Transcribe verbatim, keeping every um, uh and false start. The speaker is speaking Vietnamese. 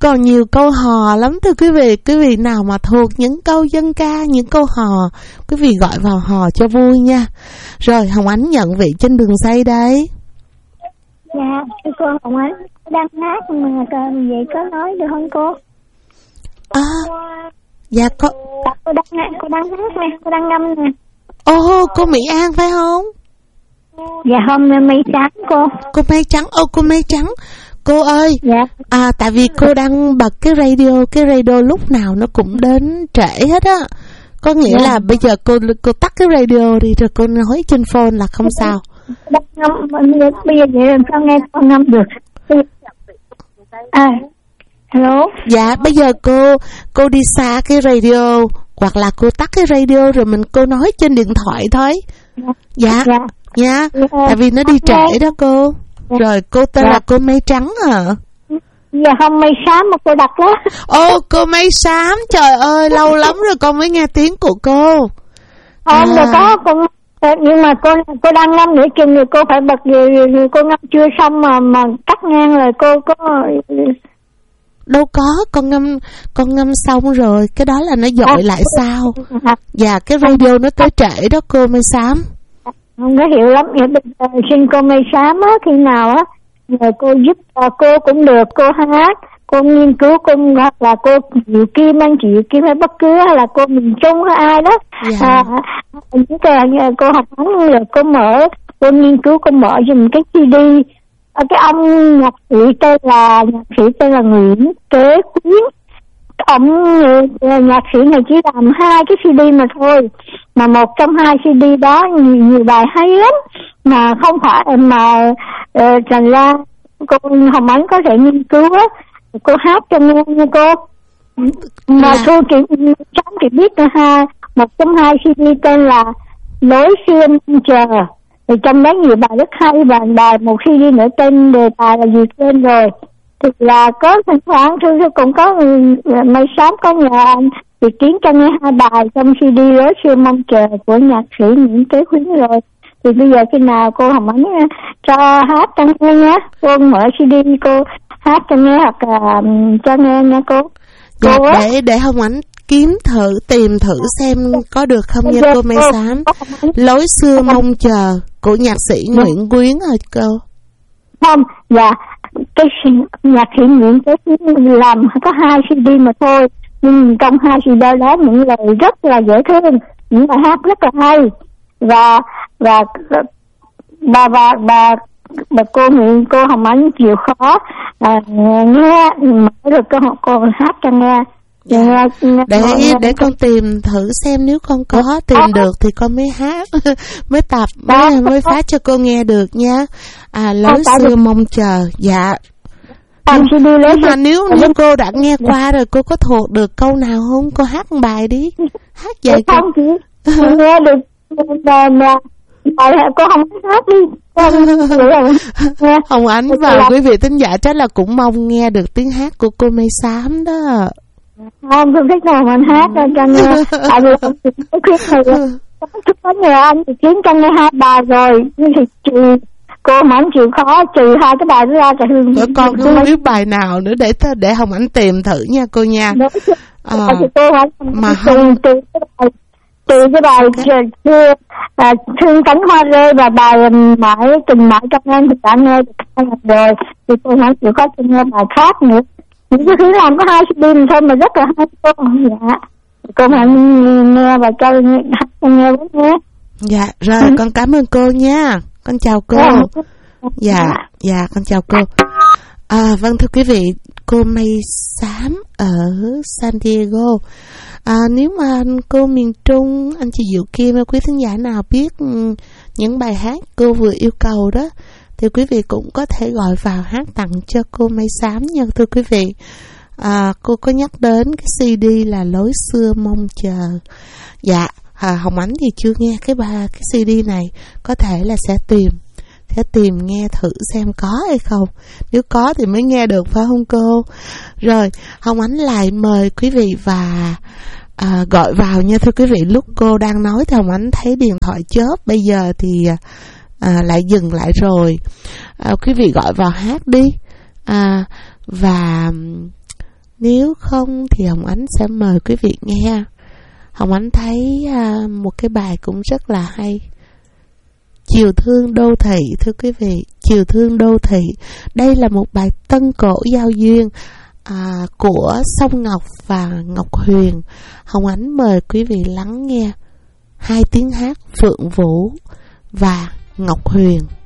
còn nhiều câu hò lắm thưa quý vị. Quý vị nào mà thuộc những câu dân ca, những câu hò, quý vị gọi vào hò cho vui nha. Rồi Hồng Ánh nhận vị trên đường dây đây. Dạ, cô Hồng Ánh đang hát mà vậy có nói được không cô? À, dạ có. Cô đang cô đang hát nè, cô đang ngâm nè. Ồ, cô Mỹ An phải không? Dạ không, mây trắng cô. Cô mây trắng, ô cô mây trắng. Cô ơi, dạ. à tại vì cô đang bật cái radio, cái radio lúc nào nó cũng đến trễ hết á. Có nghĩa dạ. là bây giờ cô cô tắt cái radio đi rồi cô nói trên phone là không sao. Đang ngâm, bây giờ vậy làm sao nghe con ngâm được? À, hello. Dạ, bây giờ cô cô đi xa cái radio hoặc là cô tắt cái radio rồi mình cô nói trên điện thoại thôi. Dạ. Dạ. Nha, dạ. Tại vì nó đi trễ đó cô. Dạ. Rồi cô tên dạ. là cô Mây Trắng hả? Dạ không, Mây Xám mà cô đặt đó. Ô, cô Mây Xám, trời ơi, lâu lắm rồi con mới nghe tiếng của cô. Không, à. có con, nhưng mà cô cô đang ngâm nữa chừng rồi cô phải bật rồi, rồi cô ngâm chưa xong mà mà cắt ngang rồi cô có. Đâu có, con ngâm con ngâm xong rồi, cái đó là nó dội à. lại sao? Dạ, cái radio nó tới trễ đó cô Mây Xám. Không có hiểu lắm, xin cô Mây Xám á, khi nào á nhờ cô giúp cô cũng được, cô hát, cô nghiên cứu, cô hoặc là cô Diệu Kim, anh chị Diệu Kim hay bất cứ hay là cô Miền Trung hay ai đó, yeah. à, những cái cô học ngắn là cô mở, cô nghiên cứu, cô mở dùm cái xê đê, cái ông nhạc sĩ tên là nhạc sĩ tên là Nguyễn Kế Quyến. Ông nhạc sĩ này chỉ làm hai cái xê đê mà thôi, mà một trong hai xê đê đó nhiều, nhiều bài hay lắm, mà không phải mà uh, thành ra cô Hồng Ánh có thể nghiên cứu á, cô hát cho nghe nha cô. Mà cô chị cháu chị biết nữa ha, một trong hai xê đê tên là Lối Xưa Mong Chờ, thì trong đó nhiều bài rất hay, và bài một xê đê nữa tên đề tài là gì tên rồi. Thì là có thỉnh thoảng thư cũng có Mây Xám có nhờ anh thì Kiến cho nghe hai bài trong xê đê Lối Xưa Mong Chờ của nhạc sĩ Nguyễn Kế Quyến rồi. Thì bây giờ khi nào cô Hồng Ánh cho hát cho nghe nhé, cô mở xê đê cô hát cho nghe hoặc là cho nghe nha cô. Dạ, cô để để Hồng Ánh kiếm thử tìm thử xem có được không nha cô Mây Xám. Lối Xưa Mong Chờ của nhạc sĩ Nguyễn Quyến hả cô? Không, dạ cái nhạc sĩ Nguyễn Kế Quyến làm có hai xê đê mà thôi, nhưng trong hai xê đê đó những lời rất là dễ thương, những bài hát rất là hay, và và bà và bà bà cô Nguyễn cô Hồng Ánh chịu khó à, nghe mở được cô cô hát cho nghe. Dạ. Để để con tìm thử xem, nếu con có tìm được thì con mới hát mới tập mới mới phát cho cô nghe được nha. À, Lối Xưa Mong Chờ. Dạ. Nhưng, nhưng mà nếu nếu cô đã nghe qua rồi, cô có thuộc được câu nào không? Cô hát một bài đi. Hát vậy không chị nghe được mà mà cô không hát đi. Hồng Ánh và quý vị thính giả chắc là cũng mong nghe được tiếng hát của cô Mây Xám đó. Không, không thích nào mà anh hát đâu cho nghe. Tại vì không khuyết thì có nhờ anh thì Kiến cho nghe hai bài rồi, nhưng thì chị cô mà anh chịu khó trừ hai cái bài đó ra cho Hương. Bữa con không biết bài nào nữa để để Hồng Ánh tìm thử nha cô nha. À, cô mà không từ cái bài từ cái bài chưa à, Thương Cánh Hoa Rơi và bài Mãi Tình Mãi Trong Em thì đã nghe được rồi, thì cô không chịu khó cho nghe bài khác nữa. Những cái thứ làm có hai xê đê thôi mà rất là hay cô. Dạ, cô hãy nghe và cho nghe, nghe với nhé. Dạ, rồi ừ. Con cảm ơn cô nha. Con chào cô. Dạ, dạ con chào cô. À, vâng thưa quý vị, cô Mây Xám ở San Diego. À, nếu mà cô miền Trung, anh chị Diệu Kim hay quý thính giả nào biết những bài hát cô vừa yêu cầu đó, thì quý vị cũng có thể gọi vào hát tặng cho cô Mây Xám nha thưa quý vị. À, cô có nhắc đến cái xê đê là Lối Xưa Mong Chờ. Dạ, à, Hồng Ánh thì chưa nghe cái ba cái xê đê này, có thể là sẽ tìm sẽ tìm nghe thử xem có hay không. Nếu có thì mới nghe được phải không cô? Rồi Hồng Ánh lại mời quý vị và à, gọi vào nha thưa quý vị. Lúc cô đang nói thì Hồng Ánh thấy điện thoại chớp, bây giờ thì à, lại dừng lại rồi. À, quý vị gọi vào hát đi. À, và Nếu không thì Hồng Ánh sẽ mời quý vị nghe. Hồng Ánh thấy à, một cái bài cũng rất là hay. Chiều thương đô thị, thưa quý vị, Chiều thương đô thị. Đây là một bài tân cổ giao duyên à, của Song Ngọc và Ngọc Huyền. Hồng Ánh mời quý vị lắng nghe hai tiếng hát Phượng Vũ và Ngọc Huyền.